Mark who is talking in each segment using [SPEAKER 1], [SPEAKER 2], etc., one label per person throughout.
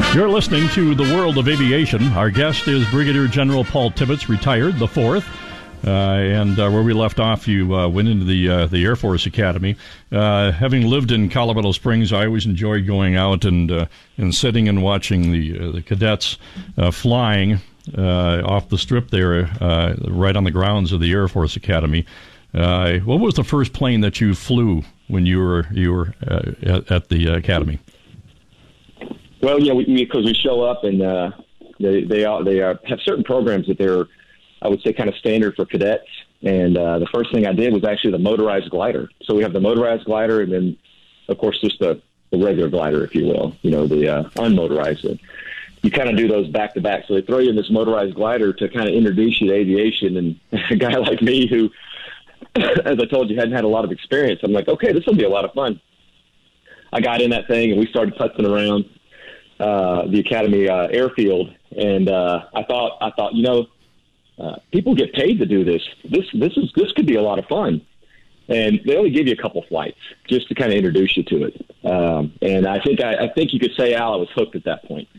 [SPEAKER 1] You're listening to The World of Aviation. Our guest is Brigadier General Paul Tibbets, retired, the 4th. And where we left off, you went into the Air Force Academy. Having lived in Colorado Springs, I always enjoyed going out and sitting and watching the cadets flying off the strip there, right on the grounds of the Air Force Academy. What was the first plane that you flew when you were at the academy?
[SPEAKER 2] Well, because we show up and they have certain programs that they're, I would say, kind of standard for cadets. And the first thing I did was actually the motorized glider. So we have the motorized glider, and then, of course, just the regular glider, if you will. The unmotorized. You kind of do those back to back. So they throw you in this motorized glider to kind of introduce you to aviation. And a guy like me who, as I told you, hadn't had a lot of experience, I'm like, okay, this will be a lot of fun. I got in that thing and we started putzing around the Academy airfield, and I thought, people get paid to do this. This could be a lot of fun, and they only give you a couple flights just to kind of introduce you to it. And I think you could say, Al, I was hooked at that point.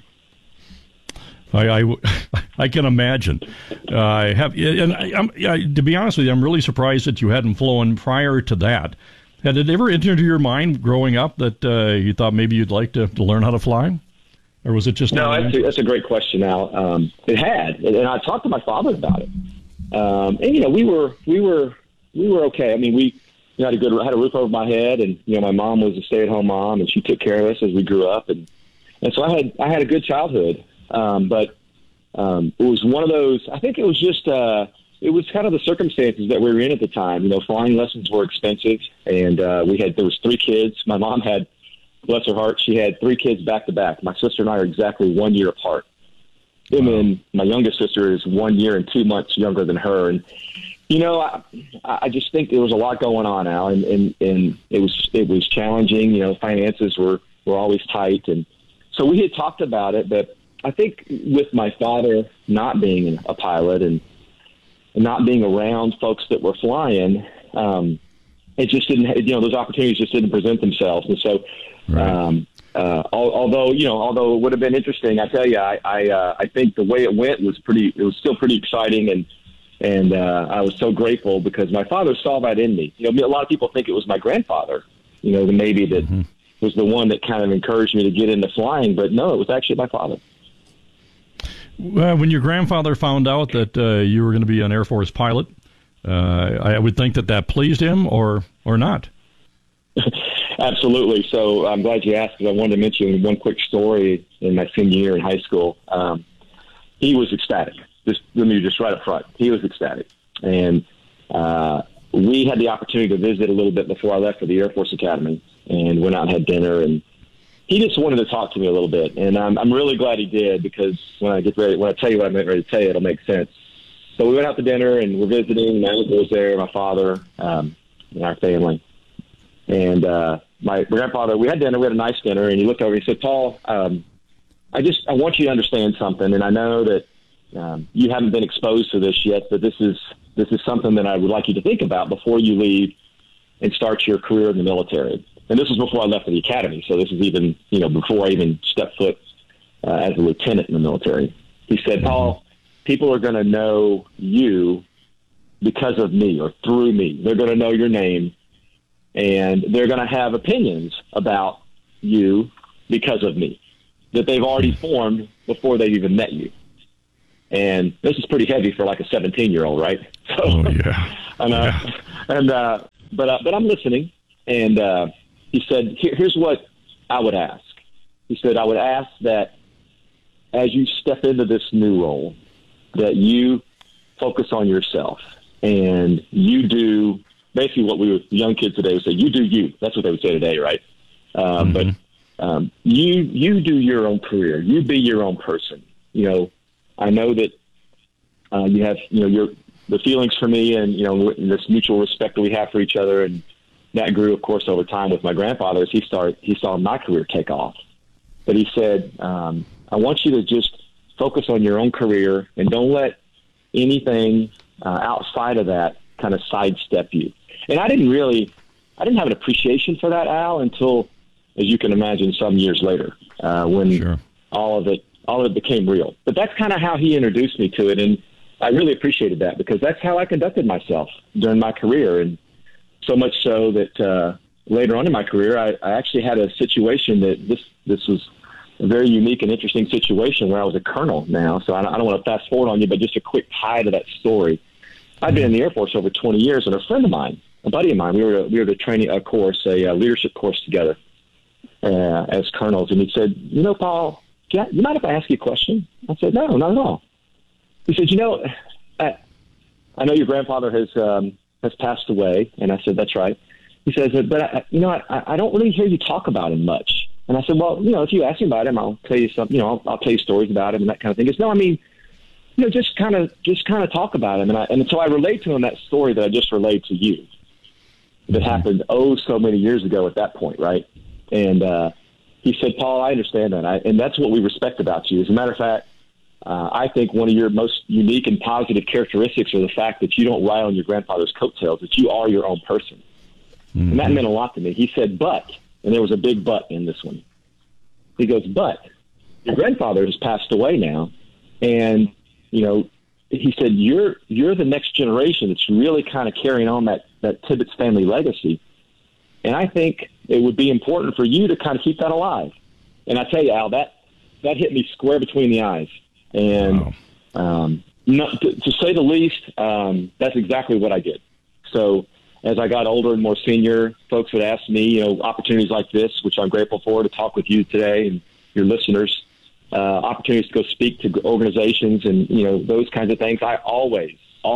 [SPEAKER 1] I can imagine. To be honest with you, I'm really surprised that you hadn't flown prior to that. Had it ever entered into your mind growing up that you thought maybe you'd like to learn how to fly? Or was it just...
[SPEAKER 2] No, that's a great question, Al. It had, and I talked to my father about it. And we were okay. I mean, we had a roof over my head, and my mom was a stay-at-home mom, and she took care of us as we grew up, and so I had a good childhood. But it was one of those. I think it was just it was kind of the circumstances that we were in at the time. Flying lessons were expensive, and there was 3 kids. My mom had, bless her heart, she had 3 kids back to back. My sister and I are exactly 1 year apart. And then my youngest sister is 1 year and 2 months younger than her. And, I just think there was a lot going on, Al, and it was challenging. Finances were always tight. And so we had talked about it, but I think with my father not being a pilot and not being around folks that were flying, it just didn't, those opportunities just didn't present themselves. And so, right. Although it would have been interesting, I tell you, I think the way it went was still pretty exciting. And I was so grateful because my father saw that in me. A lot of people think it was my grandfather, maybe that was the one that kind of encouraged me to get into flying, but no, it was actually my father.
[SPEAKER 1] When your grandfather found out that you were going to be an Air Force pilot, I would think that pleased him or not.
[SPEAKER 2] Absolutely. So I'm glad you asked, because I wanted to mention one quick story in my senior year in high school. He was ecstatic. Just right up front. He was ecstatic. And we had the opportunity to visit a little bit before I left for the Air Force Academy, and went out and had dinner, and he just wanted to talk to me a little bit. And I'm really glad he did, because when I tell you what I'm ready to tell you, it'll make sense. So we went out to dinner, and we're visiting. My uncle was there, my father, and our family. And my grandfather, we had dinner. We had a nice dinner, and he looked over and he said, Paul, I want you to understand something, and I know that you haven't been exposed to this yet, but this is something that I would like you to think about before you leave and start your career in the military. And this was before I left for the academy, so this is even, before I even stepped foot as a lieutenant in the military. He said, Paul, people are going to know you because of me or through me. They're going to know your name, and they're going to have opinions about you because of me that they've already formed before they've even met you. And this is pretty heavy for like a 17-year-old, right? So, but I'm listening, and he said, here's what I would ask. He said, I would ask that as you step into this new role, that you focus on yourself, and you do basically what young kids today would say, you do you. That's what they would say today, right? But you do your own career. You be your own person. I know that you have, the feelings for me, and, this mutual respect that we have for each other. And that grew, of course, over time with my grandfather as he saw my career take off. But he said, I want you to just focus on your own career and don't let anything outside of that kind of sidestep you. And I didn't have an appreciation for that, Al, until, as you can imagine, some years later, when all of it became real. But that's kind of how he introduced me to it, and I really appreciated that because that's how I conducted myself during my career, and so much so that later on in my career, I actually had a situation that this was a very unique and interesting situation where I was a colonel now. So I don't want to fast forward on you, but just a quick tie to that story. I've been in the Air Force over 20 years, and a friend of mine, a buddy of mine, we were at a training course, a leadership course together as colonels, and he said, Paul, you mind if I ask you a question? I said, no, not at all. He said, I know your grandfather has passed away, and I said, that's right. He says, but I don't really hear you talk about him much. And I said, well, if you ask me about him, I'll tell you something. I'll tell you stories about him and that kind of thing. He goes, no, I mean, just kind of talk about him. And so I relate to him that story that I just relayed to you that happened so many years ago at that point, right? And he said, Paul, I understand that, and that's what we respect about you. As a matter of fact, I think one of your most unique and positive characteristics are the fact that you don't ride on your grandfather's coattails, that you are your own person. Mm-hmm. And that meant a lot to me. He said, but, and there was a big but in this one. He goes, but your grandfather has passed away now, and, he said, you're the next generation that's really kind of carrying on that Tibbetts family legacy. And I think it would be important for you to kind of keep that alive. And I tell you, Al, that hit me square between the eyes. And to say the least, that's exactly what I did. So as I got older and more senior, folks would ask me, opportunities like this, which I'm grateful for, to talk with you today and your listeners, opportunities to go speak to organizations and, those kinds of things. I always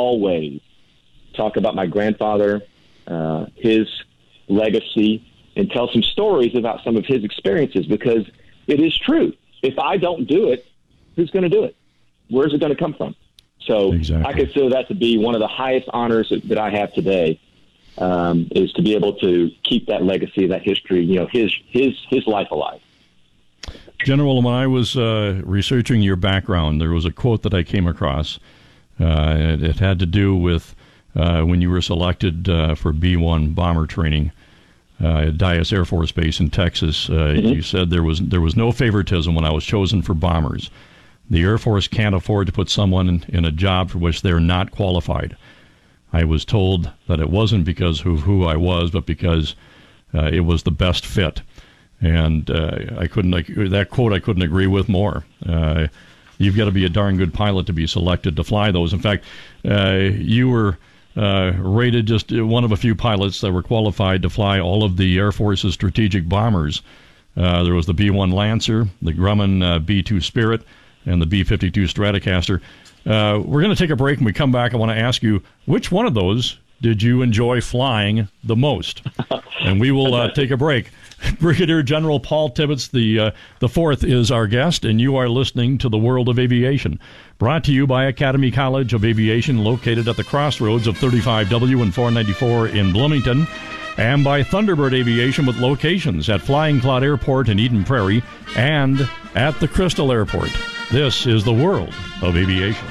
[SPEAKER 2] talk about my grandfather, his legacy, and tell some stories about some of his experiences, because it is true. If I don't do it, who's going to do it? Where's it going to come from? So exactly. I consider that to be one of the highest honors that I have today, is to be able to keep that legacy, that history, his life alive.
[SPEAKER 1] General, when I was researching your background, there was a quote that I came across. It had to do with when you were selected for B-1 bomber training at Dyess Air Force Base in Texas. You said there was no favoritism when I was chosen for bombers. The Air Force can't afford to put someone in a job for which they're not qualified. I was told that it wasn't because of who I was, but because it was the best fit. And that quote I couldn't agree with more. You've got to be a darn good pilot to be selected to fly those. In fact, you were rated just one of a few pilots that were qualified to fly all of the Air Force's strategic bombers. There was the B-1 Lancer, the Grumman B-2 Spirit, and the B-52 Stratocaster. We're going to take a break. When we come back, I want to ask you, which one of those did you enjoy flying the most? And we will take a break. Brigadier General Paul Tibbetts, the fourth, is our guest, and you are listening to The World of Aviation, brought to you by Academy College of Aviation, located at the crossroads of 35W and 494 in Bloomington, and by Thunderbird Aviation, with locations at Flying Cloud Airport in Eden Prairie and at the Crystal Airport. This is The World of Aviation.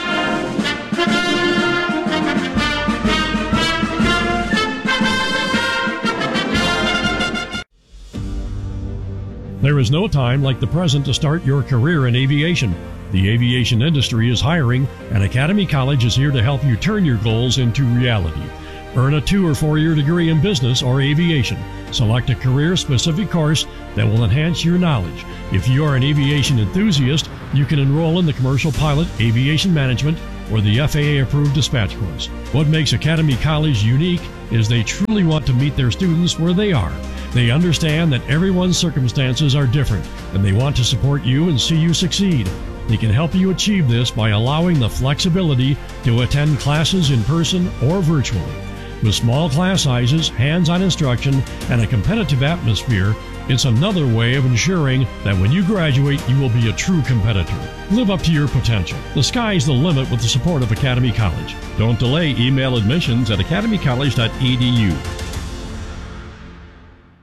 [SPEAKER 1] There is no time like the present to start your career in aviation. The aviation industry is hiring, and Academy College is here to help you turn your goals into reality. Earn a 2 or 4-year degree in business or aviation. Select a career-specific course that will enhance your knowledge. If you are an aviation enthusiast, you can enroll in the Commercial Pilot, Aviation Management, or the FAA-approved dispatch course. What makes Academy College unique is they truly want to meet their students where they are. They understand that everyone's circumstances are different, and they want to support you and see you succeed. They can help you achieve this by allowing the flexibility to attend classes in person or virtually. With small class sizes, hands-on instruction, and a competitive atmosphere, it's another way of ensuring that when you graduate, you will be a true competitor. Live up to your potential. The sky's the limit with the support of Academy College. Don't delay. Email admissions at academycollege.edu.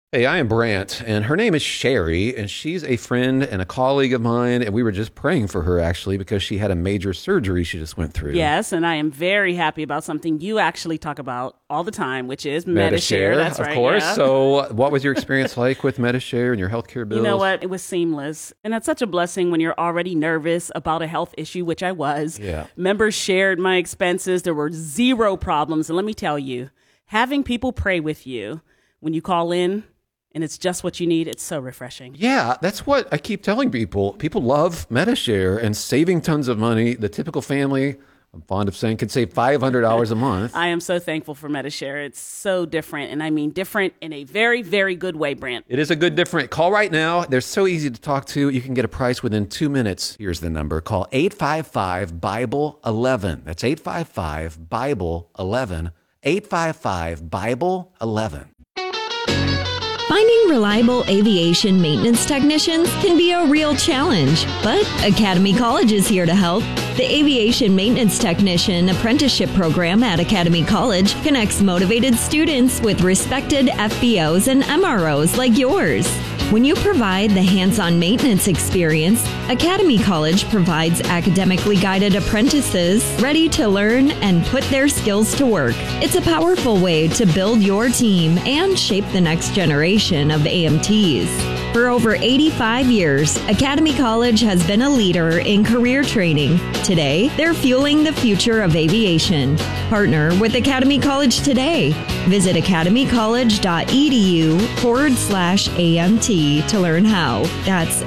[SPEAKER 3] Hey, I am Brant, and her name is Sherry, and she's a friend and a colleague of mine, and we were just praying for her, actually, because she had a major surgery she just went through.
[SPEAKER 4] Yes, and I am very happy about something you actually talk about all the time, which is Medi-Share. That's right,
[SPEAKER 3] of course.
[SPEAKER 4] Yeah.
[SPEAKER 3] So what was your experience like with Medi-Share and your healthcare bills?
[SPEAKER 4] You know what? It was seamless. And that's such a blessing when you're already nervous about a health issue, which I was.
[SPEAKER 3] Yeah.
[SPEAKER 4] Members shared my expenses. There were zero problems. And let me tell you, having people pray with you when you call in, and it's just what you need, it's so refreshing.
[SPEAKER 3] Yeah, that's what I keep telling people. People love Medi-Share and saving tons of money. The typical family, I'm fond of saying, could save $500 a month.
[SPEAKER 4] I am so thankful for Medi-Share. It's so different, and I mean different in a very, very good way, Brant.
[SPEAKER 3] It is a good different. Call right now. They're so easy to talk to. You can get a price within 2 minutes. Here's the number. Call 855-BIBLE-11. That's 855-BIBLE-11. 855-BIBLE-11.
[SPEAKER 5] Finding reliable aviation maintenance technicians can be a real challenge, but Academy College is here to help. The Aviation Maintenance Technician Apprenticeship Program at Academy College connects motivated students with respected FBOs and MROs like yours. When you provide the hands-on maintenance experience, Academy College provides academically guided apprentices ready to learn and put their skills to work. It's a powerful way to build your team and shape the next generation of AMTs. For over 85 years, Academy College has been a leader in career training. Today, they're fueling the future of aviation. Partner with Academy College today. Visit academycollege.edu/AMT to learn how. That's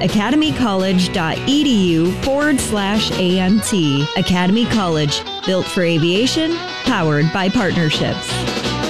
[SPEAKER 5] academycollege.edu/AMT. Academy College, built for aviation, powered by partnerships.